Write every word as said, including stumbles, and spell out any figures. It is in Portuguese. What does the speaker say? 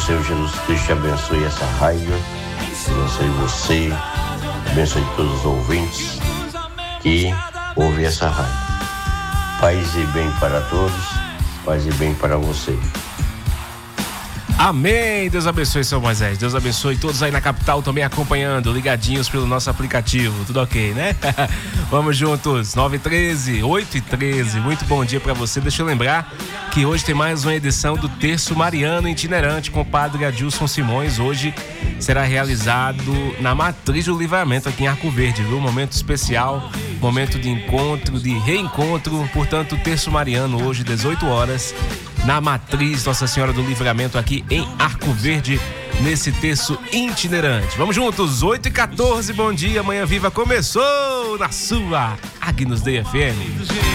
Senhor Jesus Cristo abençoe essa rádio, abençoe você, abençoe todos os ouvintes que ouvem essa rádio. Paz e bem para todos, paz e bem para você. Amém, Deus abençoe, seu Moisés, Deus abençoe todos aí na capital também acompanhando, ligadinhos pelo nosso aplicativo, tudo ok, né? Vamos juntos, nove e treze, oito e treze, muito bom dia pra você. Deixa eu lembrar que hoje tem mais uma edição do Terço Mariano Itinerante com o Padre Adilson Simões. Hoje será realizado na Matriz do Livramento aqui em Arco Verde, viu? Momento especial, momento de encontro, de reencontro, portanto, Terço Mariano hoje, dezoito horas, na Matriz Nossa Senhora do Livramento aqui em Arco Verde, nesse terço itinerante. Vamos juntos, oito e quatorze, bom dia, Manhã Viva começou na sua Agnus Dei F M.